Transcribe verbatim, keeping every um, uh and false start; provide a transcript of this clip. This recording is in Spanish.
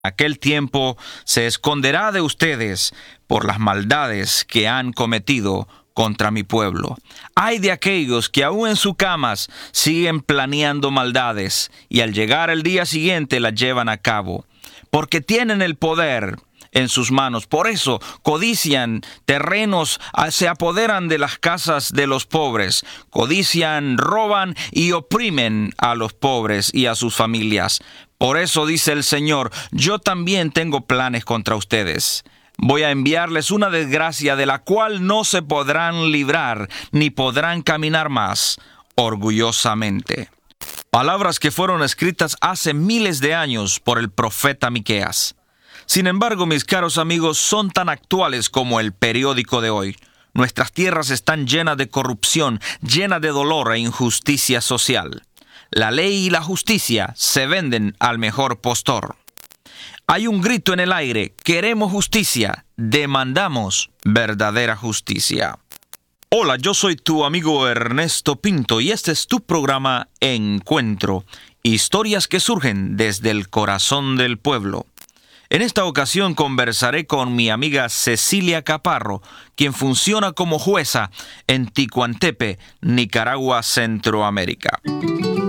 Aquel tiempo se esconderá de ustedes por las maldades que han cometido contra mi pueblo. Ay de aquellos que aún en sus camas siguen planeando maldades y al llegar el día siguiente las llevan a cabo, porque tienen el poder en sus manos. Por eso codician terrenos, se apoderan de las casas de los pobres, codician, roban y oprimen a los pobres y a sus familias. Por eso dice el Señor, yo también tengo planes contra ustedes. Voy a enviarles una desgracia de la cual no se podrán librar ni podrán caminar más orgullosamente. Palabras que fueron escritas hace miles de años por el profeta Miqueas. Sin embargo, mis caros amigos, son tan actuales como el periódico de hoy. Nuestras tierras están llenas de corrupción, llenas de dolor e injusticia social. La ley y la justicia se venden al mejor postor. Hay un grito en el aire, queremos justicia, demandamos verdadera justicia. Hola, yo soy tu amigo Ernesto Pinto y este es tu programa Encuentro, historias que surgen desde el corazón del pueblo. En esta ocasión conversaré con mi amiga Cecilia Caparro, quien funciona como jueza en Ticuantepe, Nicaragua, Centroamérica.